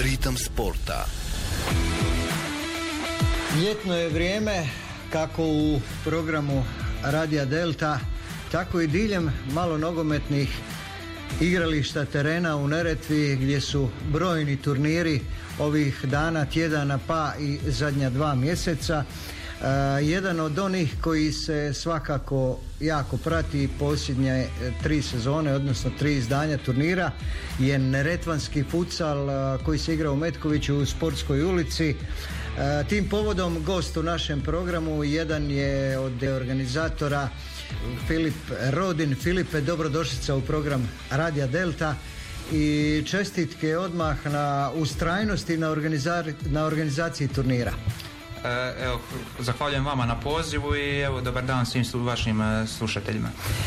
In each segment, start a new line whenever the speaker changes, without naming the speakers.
Ritam sporta.
Ljetno je vrijeme, kako u programu Radija Delta, tako i diljem malo nogometnih igrališta, terena u Neretvi gdje su brojni turniri ovih dana, tjedana pa i zadnja 2 mjeseca. Jedan od onih koji se svakako jako prati posljednje 3 sezone, odnosno 3 izdanja turnira, je neretvanski futsal koji se igra u Metkoviću u Sportskoj ulici. Tim povodom gost u našem programu jedan je od organizatora Filip Rodin. Filipe, dobrodošlica u program Radija Delta i čestitke odmah na ustrajnosti na organizaciji turnira.
Evo, zahvaljujem vama na pozivu i evo, dobar dan svim vašim slušateljima.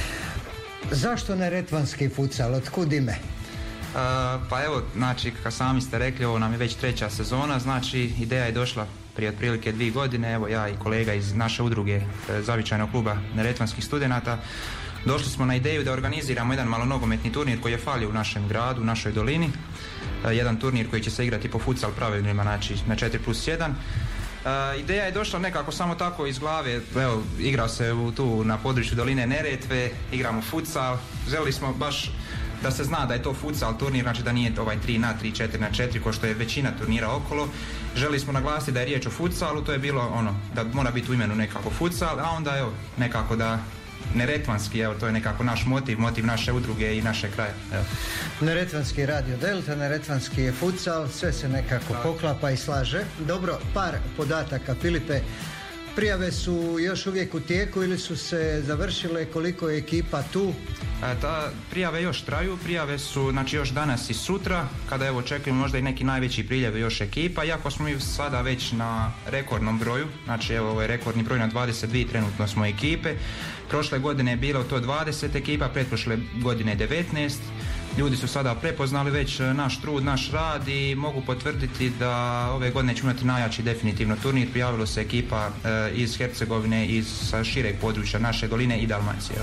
Zašto neretvanski futsal? Otkud ime?
Pa evo, znači, kao sami ste rekli, ovo nam je već 3. sezona, znači ideja je došla prije otprilike 2 godine, evo ja i kolega iz naše udruge Zavičajnog kluba neretvanskih studenata došli smo na ideju da organiziramo jedan malo nogometni turnir koji je falio u našem gradu, u našoj dolini, jedan turnir koji će se igrati po futsal pravilima, znači na 4+1. Ideja je došla nekako samo tako iz glave, evo, igrao se tu na području doline Neretve, igramo futsal, želili smo baš da se zna da je to futsal turnir, znači da nije ovaj 3x3, 4x4 ko što je većina turnira okolo. Želili smo naglasiti da je riječ o futsalu, to je bilo ono, da mora biti u imenu nekako futsal, a onda evo, nekako da neretvanski, evo, to je nekako naš motiv naše udruge i naše kraja. Evo.
Neretvanski Radio Delta, neretvanski je futsal, sve se nekako poklapa i slaže. Dobro, par podataka, Filipe. Prijave su još uvijek u tijeku ili su se završile, koliko je ekipa tu?
Ta prijave još traju, prijave su znači još danas i sutra, kada evo očekujemo možda i neki najveći priljev još ekipa, iako smo mi sada već na rekordnom broju, znači evo ovo je rekordni broj na 22 trenutno smo ekipe. Prošle godine je bilo to 20 ekipa, pretprošle godine 19. Ljudi su sada prepoznali već naš trud, naš rad i mogu potvrditi da ove godine ćemo imati najjači definitivno turnir. Prijavilo se ekipa iz Hercegovine, sa šireg područja naše doline i Dalmacije.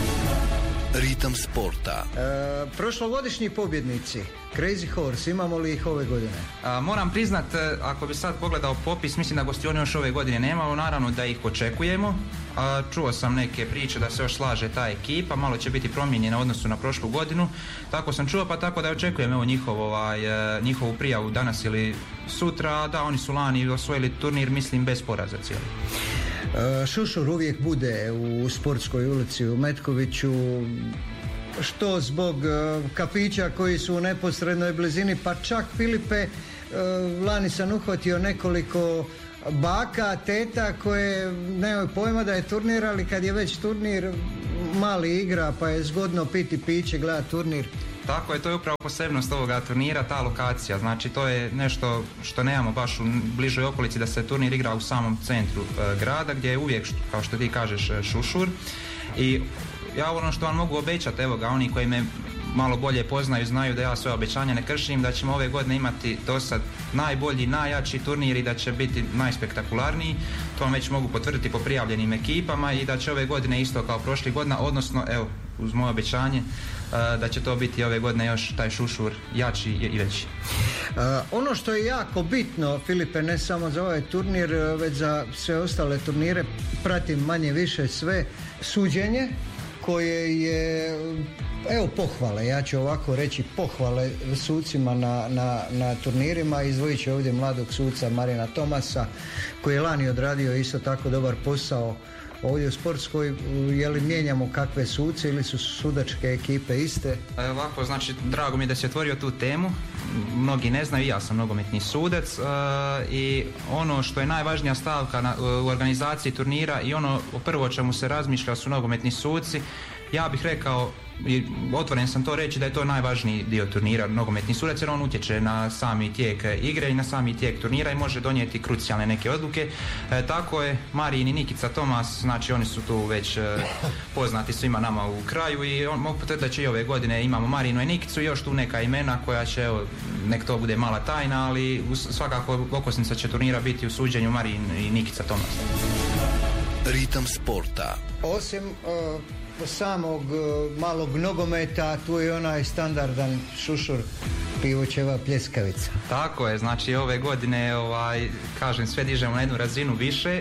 Ritam sporta.
Prošlogodišnji pobjednici Crazy Horse, imamo li ih ove godine?
Moram priznat, ako bi sad pogledao popis, mislim da gostioni još ove godine nemamo, naravno da ih očekujemo. Čuo sam neke priče da se još slaže ta ekipa, malo će biti promijenjena u odnosu na prošlu godinu, tako sam čuo, pa tako da očekujem evo njihovu prijavu danas ili sutra. Da, oni su lani osvojili turnir, mislim, bez poraza cijeli.
Šušur uvijek bude u Sportskoj ulici u Metkoviću, što zbog kafića koji su u neposrednoj blizini, pa čak, Filipe, lani sam uhvatio nekoliko baka, teta koje nemaju pojma da je turnir, ali kad je već turnir mali igra, pa je zgodno piti piće, gledati turnir.
Tako je, to je upravo posebnost ovoga turnira, ta lokacija, znači to je nešto što nemamo baš u bližoj okolici, da se turnir igra u samom centru grada, gdje je uvijek, kao što ti kažeš, šušur. I ja ono što vam mogu obećati, evo ga, oni koji me malo bolje poznaju, znaju da ja svoje obećanja ne kršim, da ćemo ove godine imati do sad najbolji, najjači turnir i da će biti najspektakularniji. To vam već mogu potvrditi po prijavljenim ekipama i da će ove godine isto kao prošlih godina, odnosno evo, uz moje obećanje, da će to biti ove godine još taj šušur jači i veći.
Ono što je jako bitno, Filipe, ne samo za ovaj turnir, već za sve ostale turnire, pratim manje više sve, suđenje koje je, evo, pohvale, ja ću ovako reći, pohvale sucima na turnirima. Izdvojit ću ovdje mladog suca Marina Tomasa koji je lani odradio isto tako dobar posao ovdje u Sportskoj. Je li mijenjamo kakve suce ili su sudačke ekipe iste?
Ovako, znači, drago mi je da si otvorio tu temu. Mnogi ne znaju, ja sam nogometni sudac i ono što je najvažnija stavka u organizaciji turnira i ono prvo o čemu se razmišlja su nogometni suci. Ja bih rekao, i otvoren sam to reći, da je to najvažniji dio turnira, nogometni sudac, jer on utječe na sami tijek igre i na sami tijek turnira i može donijeti krucijalne neke odluke. Tako je, Marin i Nikica Tomas, znači oni su tu već poznati svima nama u kraju i mogu potvrditi da će i ove godine imamo Marinu i Nikicu i još tu neka imena koja će, evo, nek to bude mala tajna, ali svakako okosnica će turnira biti u suđenju Marin i Nikica Tomas.
Ritam sporta.
Osim samog malog nogometa, tu je onaj standardan šušur Pivoćeva pljeskavica.
Tako je, znači ove godine, kažem, sve dižemo na jednu razinu više.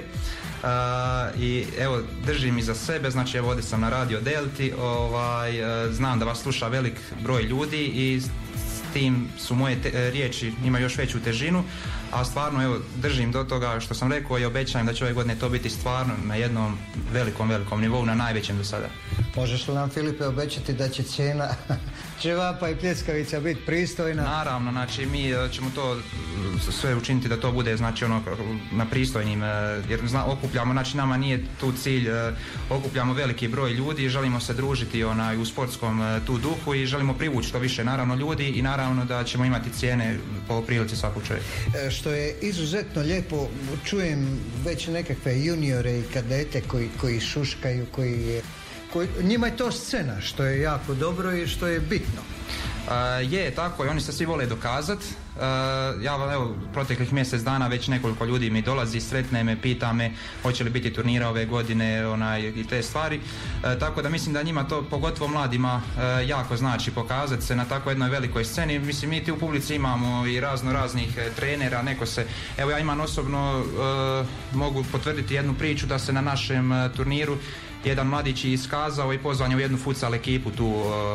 I evo, držim iza sebe, znači evo ovdje sam na Radio Delti, znam da vas sluša velik broj ljudi i s tim su moje riječi imaju još veću težinu, a stvarno evo držim do toga što sam rekao i obećajem da će ove godine to biti stvarno na jednom velikom nivou, na najvećem do sada.
Možeš li nam, Filipe, obećati da će cijena ćevapa i pljeskavica biti pristojna?
Naravno, znači mi ćemo to sve učiniti da to bude, znači na pristojnim, jer okupljamo, znači nama nije tu cilj, okupljamo veliki broj ljudi, želimo se družiti u sportskom tu duhu i želimo privući što više naravno ljudi i naravno da ćemo imati cijene po prilici svakog čovjeka.
Što je izuzetno lijepo, čujem već nekakve juniore i kadete koji šuškaju, njima je to scena, što je jako dobro i što je bitno.
Je, tako je, oni se svi vole dokazat. Ja evo, proteklih mjesec dana već nekoliko ljudi mi dolazi, sretne me, pita me hoće li biti turnira ove godine i te stvari. Tako da mislim da njima to, pogotovo mladima, jako znači pokazati se na tako jednoj velikoj sceni. Mislim, mi ti u publici imamo i raznih trenera, evo ja imam osobno, mogu potvrditi jednu priču da se na našem turniru jedan mladić je iskazao i pozvan je u jednu futsal ekipu tu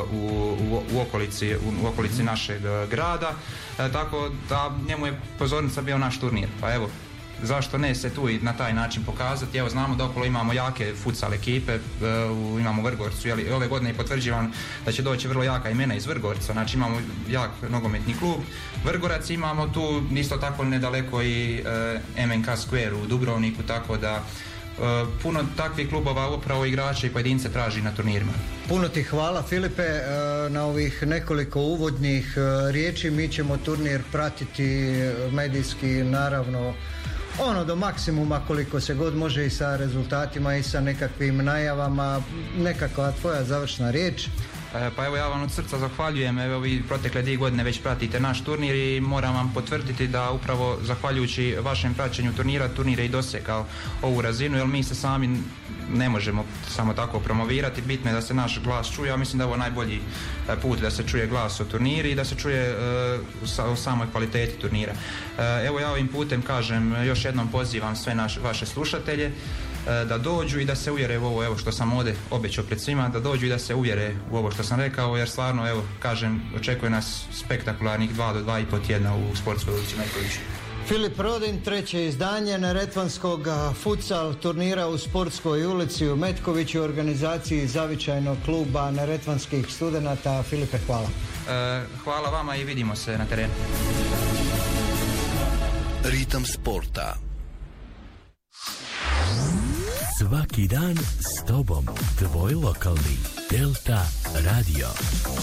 u okolici našeg grada, tako da njemu je pozornica bio naš turnir. Pa evo, zašto ne se tu i na taj način pokazati. Evo, znamo da okolo imamo jake futsal ekipe, imamo u Vrgorcu, ove godine je potvrđivan da će doći vrlo jaka imena iz Vrgorca, znači imamo jak nogometni klub Vrgorac, imamo tu isto tako nedaleko i MNK Square u Dubrovniku, tako da puno takvih klubova upravo igrače i pojedince traži na turnirima.
Puno ti hvala, Filipe, na ovih nekoliko uvodnih riječi. Mi ćemo turnir pratiti medijski, naravno do maksimuma koliko se god može i sa rezultatima i sa nekakvim najavama. Nekakva tvoja završna riječ?
Pa evo, ja vam od srca zahvaljujem, evo vi protekle 2 godine već pratite naš turnir i moram vam potvrditi da upravo zahvaljujući vašem praćenju turnir je i dosegao ovu razinu, jer mi se sami ne možemo samo tako promovirati, bitno je da se naš glas čuje, ja mislim da je ovo najbolji put da se čuje glas o turniri i da se čuje o samoj kvaliteti turnira. Evo ja ovim putem kažem, još jednom pozivam sve vaše slušatelje da dođu i da se uvjere u ovo, evo što sam ovdje obećao pred svima, da dođu i da se uvjere u ovo što sam rekao, jer stvarno, evo, kažem, očekuje nas spektakularnih 2 do 2,5 tjedna u sportskoj ulici Metkoviću.
Filip Rodin, 3. izdanje neretvanskog futsal turnira u sportskoj ulici u Metkoviću u organizaciji Zavičajnog kluba neretvanskih studenata. Filipe, hvala.
Hvala vama i vidimo se na terenu.
Ritam sporta.
Svaki dan s tobom, tvoj lokalni Delta Radio.